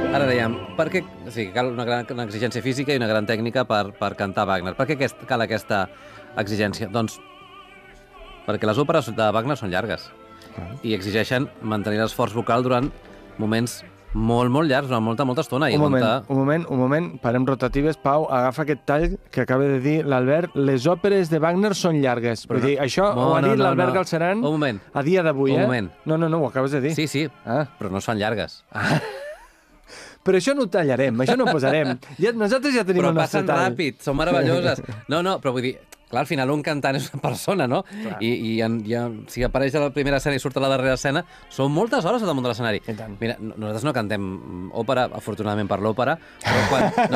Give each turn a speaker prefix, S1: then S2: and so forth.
S1: Ara dèiem, per què... O sigui, cal una exigència física i una gran tècnica per cantar Wagner. Per què cal aquesta exigència? Doncs perquè les òperes de Wagner són llargues i exigeixen mantenir l'esforç vocal durant moments molt, molt llargs, durant molta estona.
S2: Un moment, parem rotatives. Pau, agafa aquest tall que acaba de dir l'Albert. Les òperes de Wagner són llargues. Vull dir, això ho ha dit l'Albert Galceran a dia d'avui, eh? No, ho acabes de dir.
S1: Sí, però no es fan llargues.
S2: Però això no ho tallarem, això no ho posarem. Nosaltres ja tenim
S1: un
S2: nostre tall.
S1: Però passen ràpid, són meravelloses. No, però vull dir, clar, al final un cantant és una persona, no? I si apareix a la primera escena i surt a la darrera escena, són moltes hores al damunt de l'escenari. Mira, nosaltres no cantem òpera, afortunadament per l'òpera, però quan...